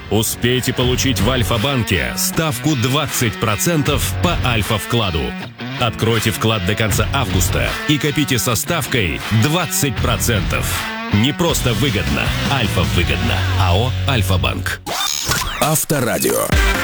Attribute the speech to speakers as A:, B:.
A: Успейте получить в Альфа-банке ставку 20% по Альфа-вкладу. Откройте вклад до конца августа и копите со ставкой 20%. Не просто выгодно, Альфа выгодно. АО «Альфа-банк».
B: Авторадио.